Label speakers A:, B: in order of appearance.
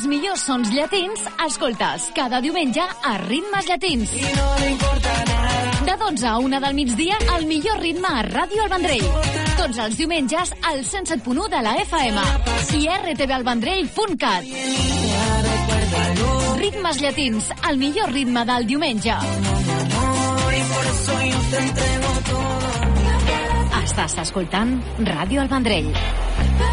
A: Els millors sons llatins escoltes cada diumenge a Ritmes Llatins. De 12 a 1 del migdia, el millor ritme a Ràdio El Vendrell. Tots els diumenges al 107.1 de la FM i rtvalvendrell.cat. Ritmes Llatins, el millor ritme del diumenge. Estàs escoltant Ràdio El Vendrell.